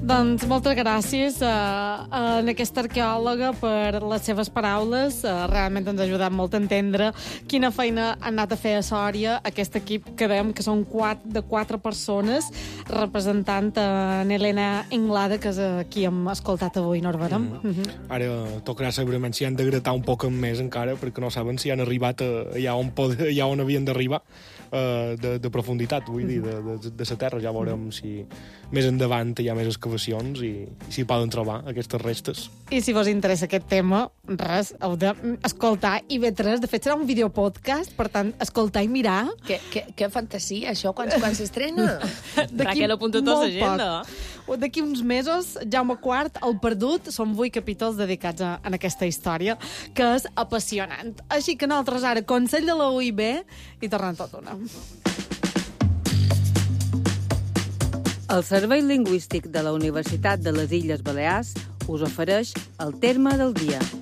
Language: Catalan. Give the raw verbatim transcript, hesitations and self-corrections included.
Doncs moltes gràcies a, a aquesta arqueòloga per les seves paraules. Uh, realment ens ha ajudat molt a entendre quina feina han anat a fer a Sòria aquest equip que veiem que són quatre, de quatre persones, representant en Helena Englada, que és qui hem escoltat avui, no Barberem. Mm -hmm. Ara tocarà segurament si han de gratar un poc més encara, perquè no saben si han arribat a, allà, on poder, allà on havien d'arribar, uh, de, de profunditat, vull dir, de, de, de la terra. Ja veurem si més endavant hi ha més excavacions i, i si poden trobar aquestes restes. I si vos interessa aquest tema, res, heu d'escoltar I V tres. De fet, serà un videopodcast, per tant, escoltar i mirar. Que, que, que fantasia, això, quan, quan s'estrena? Raquel, apunta tots l'agenda. D'aquí uns mesos, Jaume quart, El perdut, són vuit capítols dedicats a, a aquesta història, que és apassionant. Així que nosaltres ara, consell de la U I B, i tornem tot una. El Servei Lingüístic de la Universitat de les Illes Balears us ofereix el terme del dia.